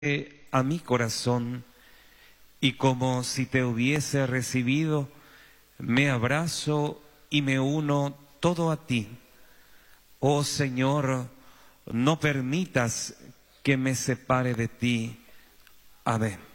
a mi corazón, y como si te hubiese recibido, me abrazo y me uno todo a ti. Oh Señor, no permitas que me separe de ti. Amén.